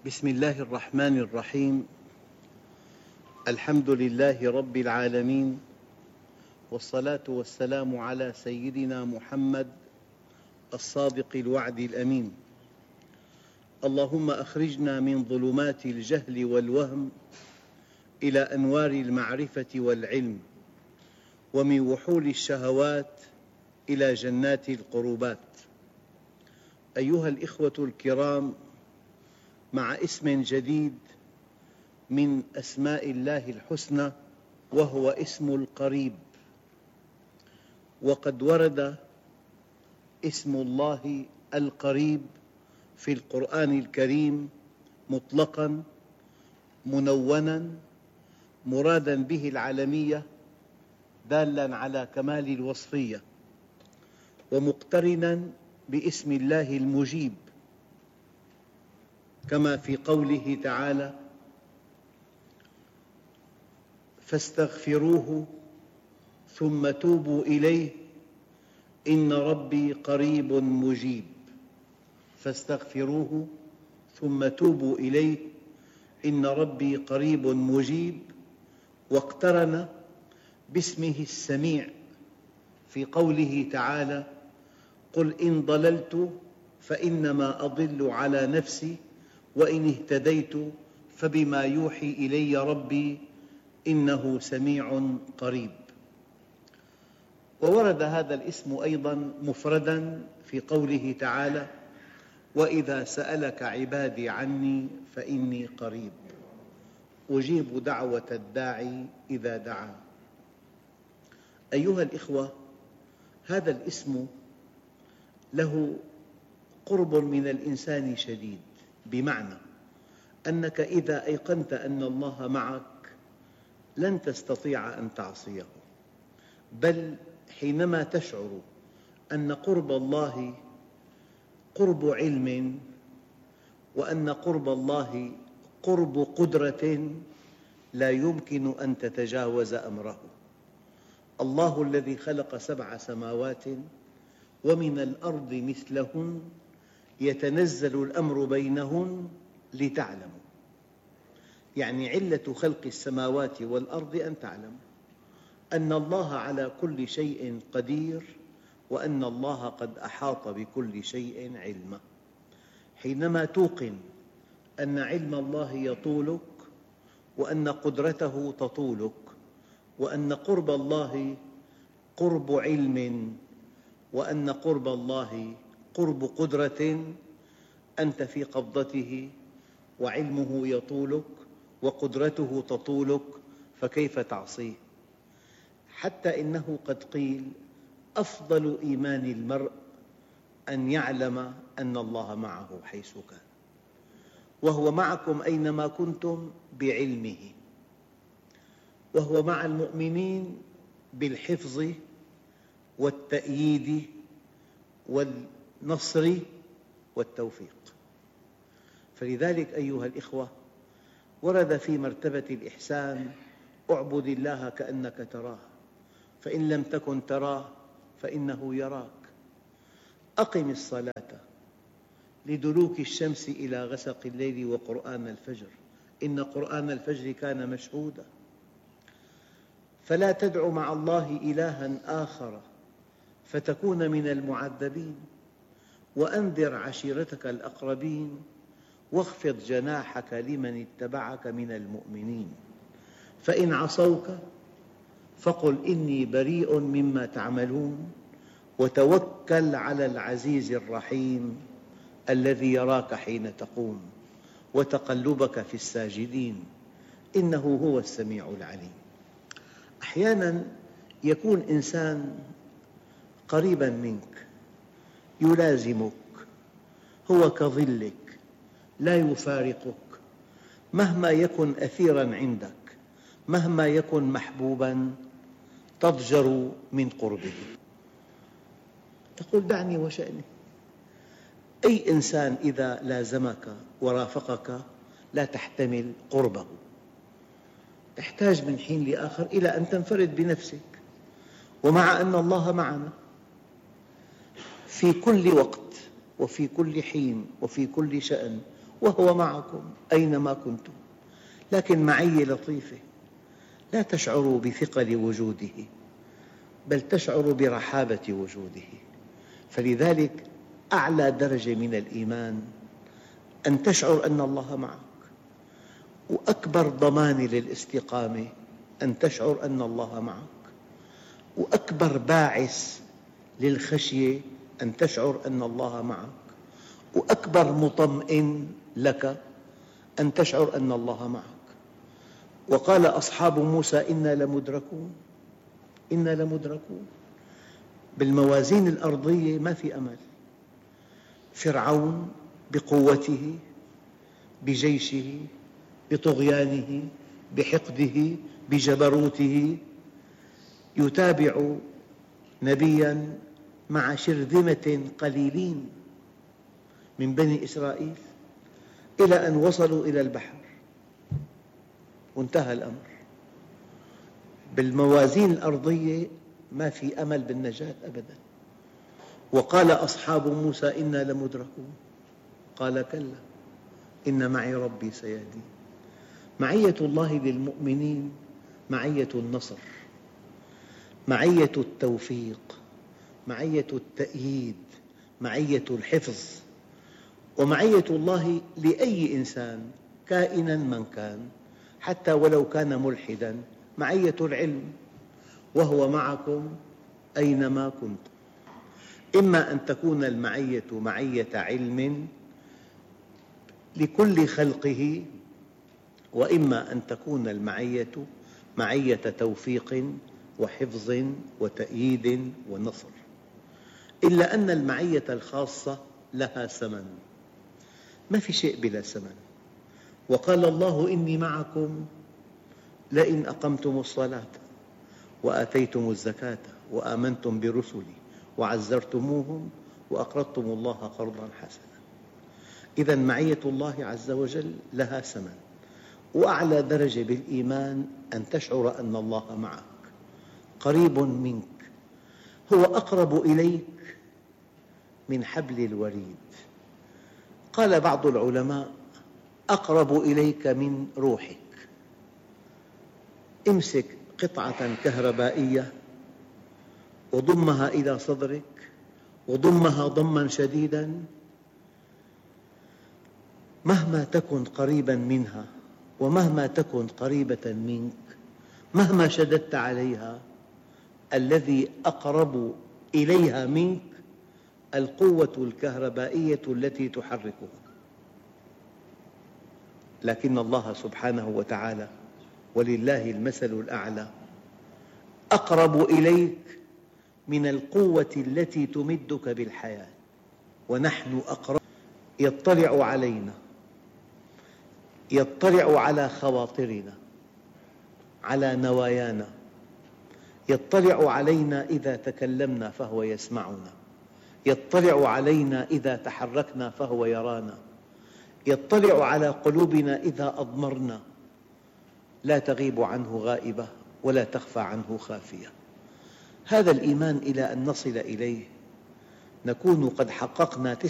بسم الله الرحمن الرحيم. الحمد لله رب العالمين، والصلاة والسلام على سيدنا محمد الصادق الوعد الأمين. اللهم أخرجنا من ظلمات الجهل والوهم إلى أنوار المعرفة والعلم، ومن وحول الشهوات إلى جنات القربات. أيها الإخوة الكرام، مع اسم جديد من أسماء الله الحسنى، وهو اسم القريب. وقد ورد اسم الله القريب في القرآن الكريم مطلقاً منوناً مراداً به العالمية دالاً على كمال الوصفية، ومقترناً باسم الله المجيب، كما في قوله تعالى: فاستغفروه ثم توبوا إليه إن ربي قريب مجيب. فاستغفروه ثم توبوا إليه إن ربي قريب مجيب. واقترن باسمه السميع في قوله تعالى: قل إن ضللت فإنما أضل على نفسي وإن اهتديت فبما يوحي إلي ربي إنه سميع قريب. وورد هذا الاسم أيضاً مفرداً في قوله تعالى: وإذا سألك عبادي عني فإني قريب أجيب دعوة الداعي إذا دعان. أيها الإخوة، هذا الاسم له قرب من الإنسان شديد، بمعنى أنك إذا أيقنت أن الله معك لن تستطيع أن تعصيه، بل حينما تشعر أن قرب الله قرب علم، وأن قرب الله قرب قدرة لا يمكن أن تتجاوز أمره. الله الذي خلق 7 سماوات ومن الأرض مثلهن يتنزل الأمر بينهن لتعلموا، يعني علة خلق السماوات والأرض أن تعلموا أن الله على كل شيء قدير، وأن الله قد أحاط بكل شيء علما. حينما توقن أن علم الله يطولك، وأن قدرته تطولك، وأن قرب الله قرب علم، وأن قرب الله قرب قدرة، أنت في قبضته وعلمه يطولك وقدرته تطولك، فكيف تعصيه؟ حتى إنه قد قيل: أفضل إيمان المرء أن يعلم أن الله معه حيث كان، وهو معكم أينما كنتم بعلمه، وهو مع المؤمنين بالحفظ والتأييد والنصر والتوفيق. فلذلك أيها الإخوة، ورد في مرتبة الإحسان: اعبد الله كأنك تراه فإن لم تكن تراه فإنه يراك. أقم الصلاة لدلوك الشمس إلى غسق الليل وقرآن الفجر إن قرآن الفجر كان مشهودا. فلا تدع مع الله إلها آخر فتكون من المعذبين. وأنذر عشيرتك الأقربين واخفض جناحك لمن اتبعك من المؤمنين. فإن عصوك فقل إني بريء مما تعملون وتوكل على العزيز الرحيم الذي يراك حين تقوم وتقلبك في الساجدين إنه هو السميع العليم. أحياناً يكون إنسان قريباً منك يلازمك، هو كظلك لا يفارقك، مهما يكن أثيراً عندك، مهما يكن محبوباً تضجر من قربه. تقول: دعني وشأني. أي إنسان إذا لازمك ورافقك لا تحتمل قربه، تحتاج من حين لآخر إلى أن تنفرد بنفسك. ومع أن الله معنا في كل وقت وفي كل حين وفي كل شأن وهو معكم أينما كنتم. لكن معية لطيفة، لا تشعر بثقل وجوده، بل تشعر برحابة وجوده. فلذلك أعلى درجة من الإيمان أن تشعر أن الله معك، وأكبر ضمان للاستقامة أن تشعر أن الله معك، وأكبر باعث للخشية أن تشعر أن الله معك، وأكبر مطمئن لك أن تشعر أن الله معك. وقال أصحاب موسى إنا لمدركون، إنا لمدركون. بالموازين الأرضية ما في أمل. فرعون بقوته، بجيشه، بطغيانه، بحقده، بجبروته، يتابع نبياً مع شرذمة قليلين من بني إسرائيل إلى أن وصلوا إلى البحر وانتهى الأمر. بالموازين الأرضية ما في أمل بالنجاة أبداً. وقال أصحاب موسى إنا لمدركون، قال كلا إن معي ربي سيهدين. معية الله للمؤمنين معية النصر، معية التوفيق، معية التأييد، معية الحفظ. ومعية الله لأي إنسان كائناً من كان، حتى ولو كان ملحداً، معية العلم، وهو معكم أينما كنتم. إما أن تكون المعية معية علم لكل خلقه، وإما أن تكون المعية معية توفيق وحفظ وتأييد ونصر. إلا أن المعية الخاصة لها ثمن، ما في شيء بلا ثمن. وقال الله إني معكم لئن أقمتم الصلاة وآتيتم الزكاة وآمنتم برسلي وعزرتموهم وأقرضتم الله قرضاً حسناً. إذن معية الله عز وجل لها ثمن. وأعلى درجة بالإيمان أن تشعر أن الله معك، قريب منك، هو أقرب إليك من حبل الوريد. قال بعض العلماء أقرب إليك من روحك. امسك قطعة كهربائية وضمها إلى صدرك، وضمها ضماً شديداً، مهما تكن قريباً منها ومهما تكن قريبة منك، مهما شددت عليها، الذي أقرب إليها منك القوة الكهربائية التي تحركها. لكن الله سبحانه وتعالى ولله المثل الأعلى أقرب إليك من القوة التي تمدك بالحياة، ونحن أقرب. يطلع علينا، يطلع على خواطرنا، على نوايانا، يطلع علينا إذا تكلمنا فهو يسمعنا، يطلع علينا إذا تحركنا فهو يرانا، يطلع على قلوبنا إذا أضمرنا، لا تغيب عنه غائبة ولا تخفى عنه خافية. هذا الإيمان إلى أن نصل إليه نكون قد حققنا